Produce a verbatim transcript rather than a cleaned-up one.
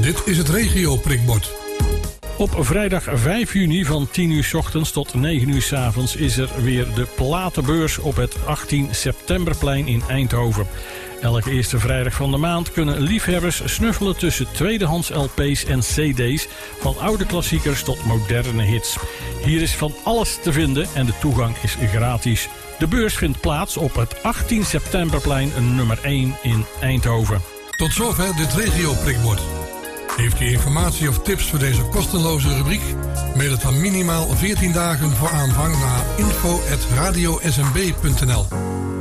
Dit is het regio prikbord. Op vrijdag vijf juni van tien uur 's ochtends tot negen uur 's avonds is er weer de platenbeurs op het achttien septemberplein in Eindhoven. Elke eerste vrijdag van de maand kunnen liefhebbers snuffelen tussen tweedehands L P's en C D's, van oude klassiekers tot moderne hits. Hier is van alles te vinden en de toegang is gratis. De beurs vindt plaats op het achttien septemberplein nummer één in Eindhoven. Tot zover dit regio prikbord. Heeft u informatie of tips voor deze kostenloze rubriek? Mail het dan minimaal veertien dagen voor aanvang naar info at radio s m b punt n l.